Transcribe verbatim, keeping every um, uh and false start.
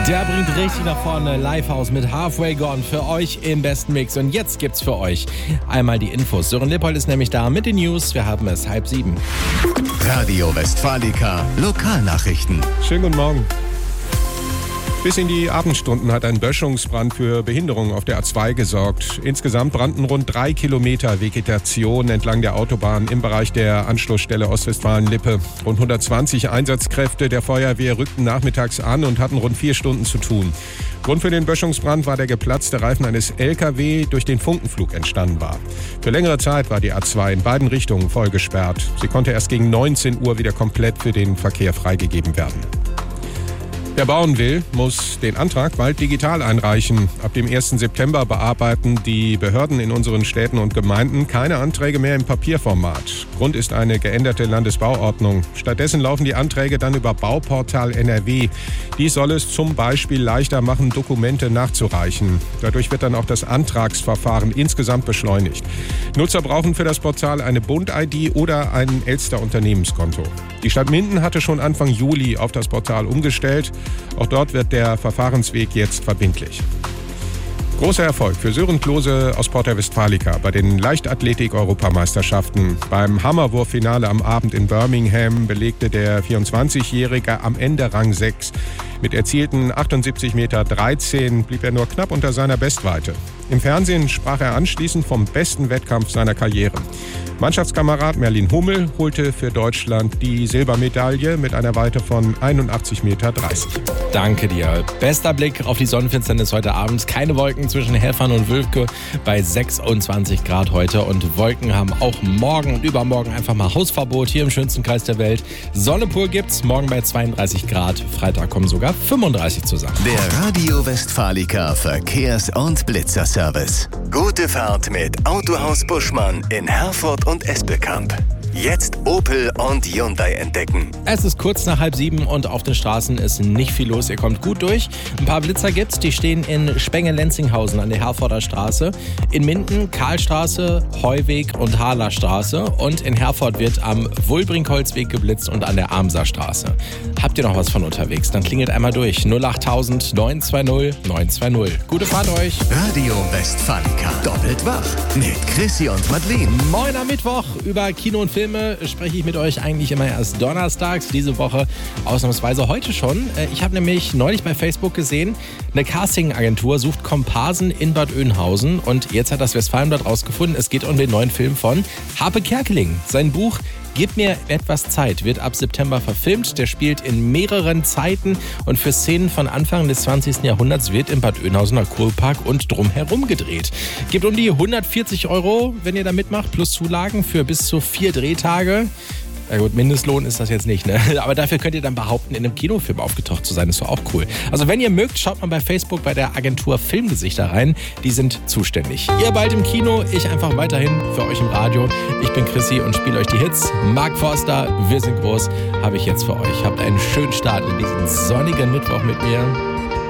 Der bringt richtig nach vorne. Lifehouse mit Halfway Gone für euch im besten Mix. Und jetzt gibt's für euch einmal die Infos. Sören Lippold ist nämlich da mit den News. Wir haben es halb sieben. Radio Westfalica, Lokalnachrichten. Schönen guten Morgen. Bis in die Abendstunden hat ein Böschungsbrand für Behinderungen auf der A zwei gesorgt. Insgesamt brannten rund drei Kilometer Vegetation entlang der Autobahn im Bereich der Anschlussstelle Ostwestfalen-Lippe. Rund hundertzwanzig Einsatzkräfte der Feuerwehr rückten nachmittags an und hatten rund vier Stunden zu tun. Grund für den Böschungsbrand war der geplatzte Reifen eines L K W, durch den Funkenflug entstanden war. Für längere Zeit war die A zwei in beiden Richtungen voll gesperrt. Sie konnte erst gegen neunzehn Uhr wieder komplett für den Verkehr freigegeben werden. Wer bauen will, muss den Antrag bald digital einreichen. Ab dem ersten September bearbeiten die Behörden in unseren Städten und Gemeinden keine Anträge mehr im Papierformat. Grund ist eine geänderte Landesbauordnung. Stattdessen laufen die Anträge dann über Bauportal N R W. Dies soll es zum Beispiel leichter machen, Dokumente nachzureichen. Dadurch wird dann auch das Antragsverfahren insgesamt beschleunigt. Nutzer brauchen für das Portal eine Bund-I D oder ein Elster-Unternehmenskonto. Die Stadt Minden hatte schon Anfang Juli auf das Portal umgestellt. Auch dort wird der Verfahrensweg jetzt verbindlich. Großer Erfolg für Sören Klose aus Porta Westfalica bei den Leichtathletik-Europameisterschaften. Beim Hammerwurffinale am Abend in Birmingham belegte der vierundzwanzigjährige am Ende Rang sechs. Mit erzielten achtundsiebzig Komma dreizehn Meter blieb er nur knapp unter seiner Bestweite. Im Fernsehen sprach er anschließend vom besten Wettkampf seiner Karriere. Mannschaftskamerad Merlin Hummel holte für Deutschland die Silbermedaille mit einer Weite von einundachtzig Komma dreißig Meter. Danke dir. Bester Blick auf die Sonnenfinsternis heute Abend. Keine Wolken zwischen Helfern und Wülfke bei sechsundzwanzig Grad heute. Und Wolken haben auch morgen und übermorgen einfach mal Hausverbot hier im schönsten Kreis der Welt. Sonne pur gibt's morgen bei zweiunddreißig Grad. Freitag kommen sogar fünfunddreißig zusammen. Der Radio Westfalica Verkehrs- und Blitzerservice. Gute Fahrt mit Autohaus Buschmann in Herford und Espelkamp. Jetzt Opel und Hyundai entdecken. Es ist kurz nach halb sieben und auf den Straßen ist nicht viel los. Ihr kommt gut durch. Ein paar Blitzer gibt's, die stehen in Spenge-Lenzinghausen an der Herforder Straße. In Minden, Karlstraße, Heuweg und Harlerstraße. Und in Herford wird am Wulbrinkholzweg geblitzt und an der Amser Straße. Habt ihr noch was von unterwegs? Dann klingelt einmal durch. null achttausend neun zwei null neun zwei null. Gute Fahrt euch. Radio Westfalica. Doppelt wach mit Chrissy und Madeleine. Moin am Mittwoch. Über Kino und Film spreche ich mit euch eigentlich immer erst donnerstags, diese Woche ausnahmsweise heute schon. Ich habe nämlich neulich bei Facebook gesehen, eine Casting-Agentur sucht Komparsen in Bad Oeynhausen und jetzt hat das Westfalenblatt rausgefunden, es geht um den neuen Film von Harpe Kerkeling. Sein Buch Gib mir etwas Zeit wird ab September verfilmt. Der spielt in mehreren Zeiten und für Szenen von Anfang des zwanzigsten Jahrhunderts wird im Bad Oeynhausener Kurpark und drumherum gedreht. Gibt um die hundertvierzig Euro, wenn ihr da mitmacht, plus Zulagen für bis zu vier Drehtage. Na gut, Mindestlohn ist das jetzt nicht, ne? Aber dafür könnt ihr dann behaupten, in einem Kinofilm aufgetaucht zu sein. Das war auch cool. Also wenn ihr mögt, schaut mal bei Facebook bei der Agentur Filmgesichter rein. Die sind zuständig. Ihr bald im Kino, ich einfach weiterhin für euch im Radio. Ich bin Chrissy und spiele euch die Hits. Mark Forster, Wir sind groß, habe ich jetzt für euch. Habt einen schönen Start in diesen sonnigen Mittwoch mit mir.